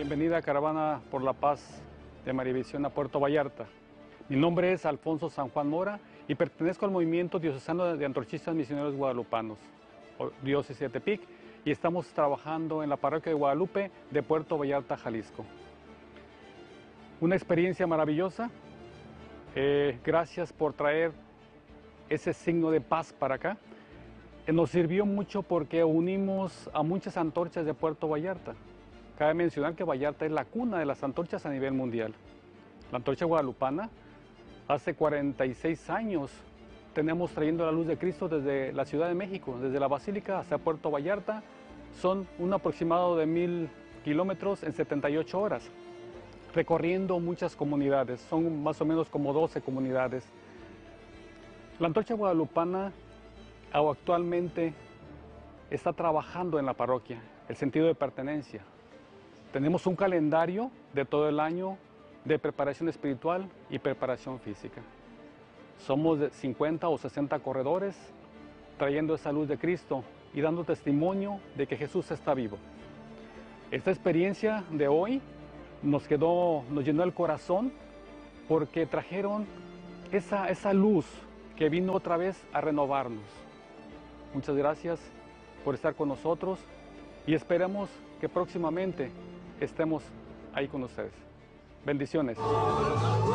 Bienvenida a Caravana por la Paz de Maravisión a Puerto Vallarta. Mi nombre es Alfonso San Juan Mora y pertenezco al movimiento diocesano de antorchistas misioneros guadalupanos, o Diócesis de Tepic, y estamos trabajando en la parroquia de Guadalupe de Puerto Vallarta, Jalisco. Una experiencia maravillosa. Gracias por traer ese signo de paz para acá. Nos sirvió mucho porque unimos a muchas antorchas de Puerto Vallarta. Cabe mencionar que Vallarta es la cuna de las antorchas a nivel mundial. La antorcha guadalupana, hace 46 años tenemos trayendo la luz de Cristo desde la Ciudad de México, desde la Basílica hasta Puerto Vallarta. Son un aproximado de 1000 kilómetros en 78 horas, recorriendo muchas comunidades, son más o menos como 12 comunidades. La antorcha guadalupana actualmente está trabajando en la parroquia, el sentido de pertenencia. Tenemos un calendario de todo el año de preparación espiritual y preparación física. Somos de 50 o 60 corredores trayendo esa luz de Cristo y dando testimonio de que Jesús está vivo. Esta experiencia de hoy nos llenó el corazón porque trajeron esa luz que vino otra vez a renovarnos. Muchas gracias por estar con nosotros y esperamos que próximamente estemos ahí con ustedes. Bendiciones.